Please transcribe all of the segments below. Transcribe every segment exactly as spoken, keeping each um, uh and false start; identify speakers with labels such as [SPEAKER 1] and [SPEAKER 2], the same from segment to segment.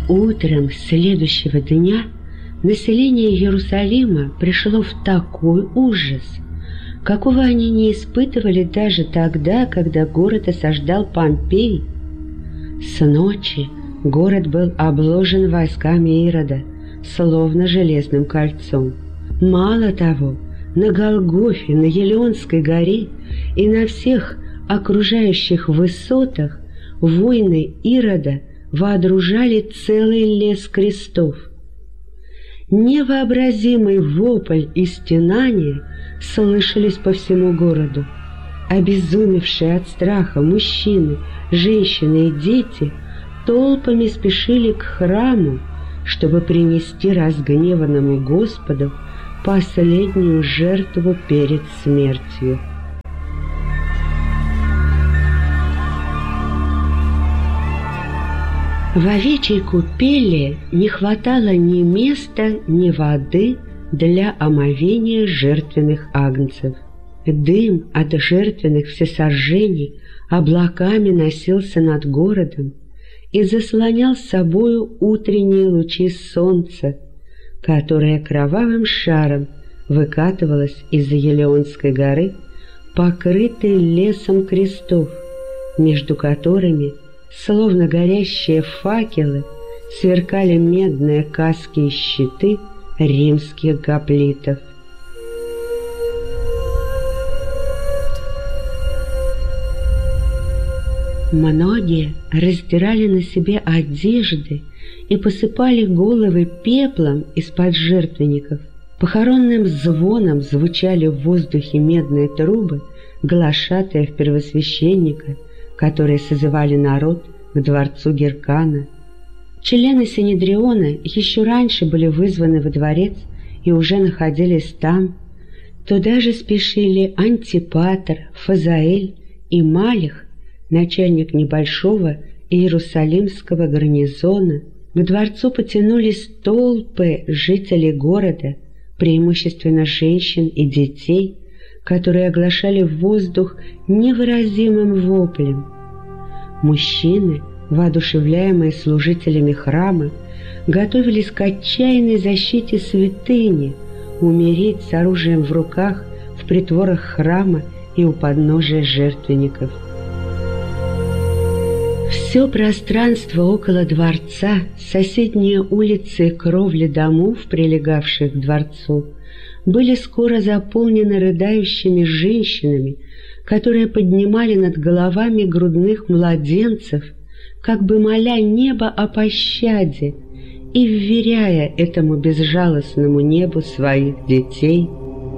[SPEAKER 1] Утром следующего дня население Иерусалима пришло в такой ужас, какого они не испытывали даже тогда, когда город осаждал Помпей. С ночи город был обложен войсками Ирода, словно железным кольцом. Мало того, на Голгофе, на Елеонской горе и на всех окружающих высотах воины Ирода воодружали целый лес крестов. Невообразимый вопль и стенание слышались по всему городу. Обезумевшие от страха мужчины, женщины и дети толпами спешили к храму, чтобы принести разгневанному Господу последнюю жертву перед смертью. В овечьей купели не хватало ни места, ни воды для омовения жертвенных агнцев. Дым от жертвенных всесожжений облаками носился над городом и заслонял собою утренние лучи солнца, которое кровавым шаром выкатывалось из-за Елеонской горы, покрытой лесом крестов, между которыми, словно горящие факелы, сверкали медные каски и щиты римских гоплитов. Многие раздирали на себе одежды и посыпали головы пеплом из-под жертвенников. Похоронным звоном звучали в воздухе медные трубы, глашатаев первосвященника, которые созывали народ к дворцу Геркана. Члены Синедриона еще раньше были вызваны во дворец и уже находились там. Туда же спешили Антипатр, Фазаэль и Малих, начальник небольшого иерусалимского гарнизона. К дворцу потянулись толпы жителей города, преимущественно женщин и детей, которые оглашали воздух невыразимым воплем. Мужчины, воодушевляемые служителями храма, готовились к отчаянной защите святыни, умереть с оружием в руках в притворах храма и у подножия жертвенников. Все пространство около дворца, соседние улицы и кровли домов, прилегавших к дворцу, были скоро заполнены рыдающими женщинами, которые поднимали над головами грудных младенцев, как бы моля небо о пощаде и вверяя этому безжалостному небу своих детей.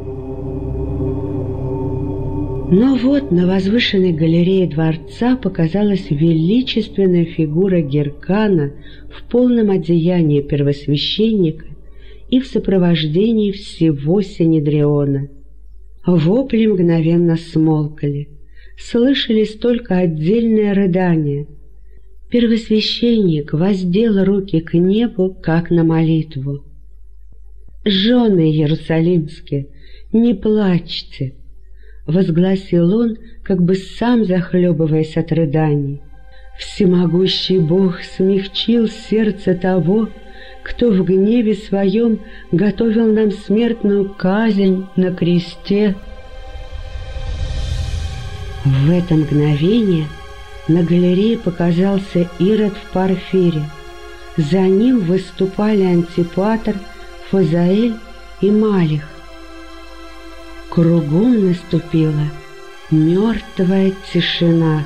[SPEAKER 1] Но вот на возвышенной галерее дворца показалась величественная фигура Геркана в полном одеянии первосвященника и в сопровождении всего Синедриона. Вопли мгновенно смолкли, слышались только отдельные рыдания. Первосвященник воздел руки к небу, как на молитву. «Жены Иерусалимские, не плачьте!» — возгласил он, как бы сам захлебываясь от рыданий. «Всемогущий Бог смягчил сердце того, кто в гневе своем готовил нам смертную казнь на кресте». В это мгновение на галерее показался Ирод в парфире. За ним выступали Антипатр, Фазаэль и Малих. Кругом наступила мертвая тишина.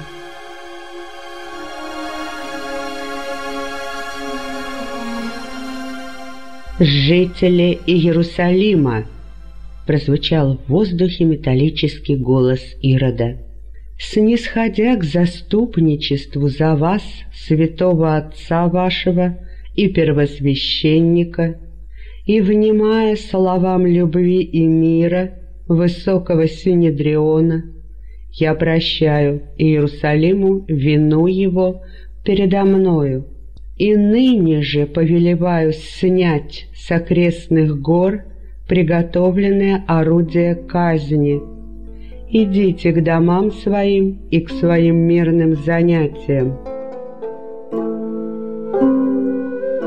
[SPEAKER 1] «Жители Иерусалима!» — прозвучал в воздухе металлический голос Ирода. «Снисходя к заступничеству за вас, святого отца вашего и первосвященника, и внимая словам любви и мира высокого Синедриона, я прощаю Иерусалиму вину его передо мною, и ныне же повелеваю снять с окрестных гор приготовленное орудие казни. Идите к домам своим и к своим мирным занятиям».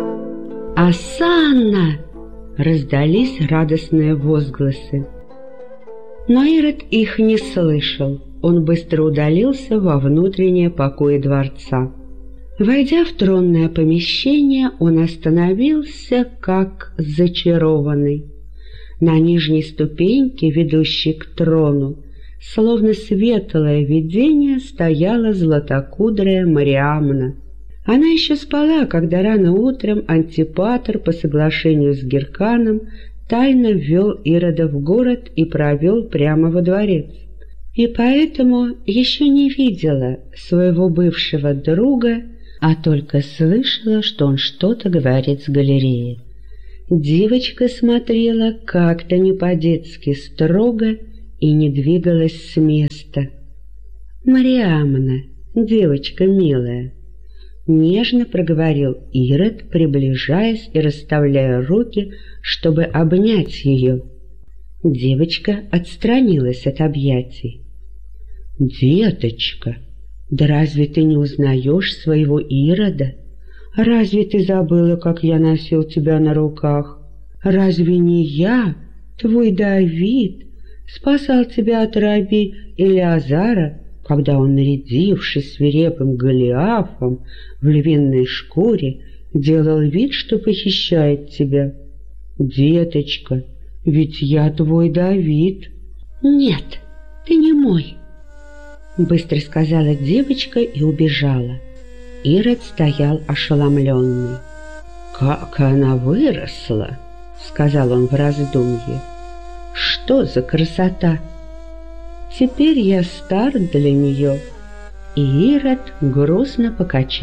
[SPEAKER 1] «Осанна!» раздались радостные возгласы. Но Ирод их не слышал. Он быстро удалился во внутренние покои дворца. Войдя в тронное помещение, он остановился, как зачарованный. На нижней ступеньке, ведущей к трону, словно светлое видение, стояла златокудрая Мариамна. Она еще спала, когда рано утром Антипатр по соглашению с Герканом тайно ввел Ирода в город и провел прямо во дворец. И поэтому еще не видела своего бывшего друга, а только слышала, что он что-то говорит с галереи. Девочка смотрела как-то не по-детски строго и не двигалась с места. «Мариамна, девочка милая», — нежно проговорил Ирод, приближаясь и расставляя руки, чтобы обнять ее. Девочка отстранилась от объятий. «Деточка, да разве ты не узнаешь своего Ирода? Разве ты забыла, как я носил тебя на руках? Разве не я, твой Давид, спасал тебя от раби Элиазара, когда он, нарядившись свирепым Голиафом в львиной шкуре, делал вид, что похищает тебя? Деточка, ведь я твой Давид». «Нет, ты не мой», — быстро сказала девочка и убежала. Ирод стоял ошеломленный. «Как она выросла!» — сказал он в раздумье. «Что за красота! Теперь я стар для нее». И Ирод грустно покачал